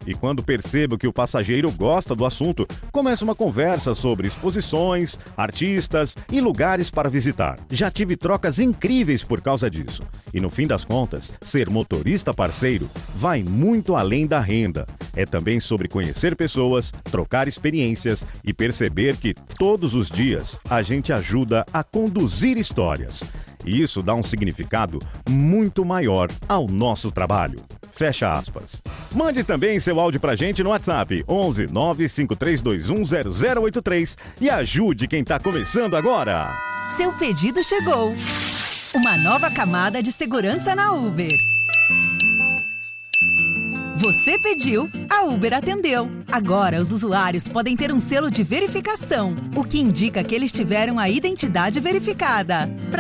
E quando percebo que o passageiro gosta do assunto, começa uma conversa sobre exposições, artistas e lugares para visitar. Já tive trocas incríveis por causa disso. E no fim das contas, ser motorista parceiro vai muito além da renda. É também sobre conhecer pessoas, trocar experiências e perceber que todos os dias a gente ajuda a conduzir histórias. E isso dá um significado muito maior ao nosso trabalho. Fecha aspas. Mande também seu áudio pra gente no WhatsApp 11 95321 0083 e ajude quem tá começando agora. Seu pedido chegou. Uma nova camada de segurança na Uber. Você pediu, a Uber atendeu. Agora os usuários podem ter um selo de verificação, o que indica que eles tiveram a identidade verificada.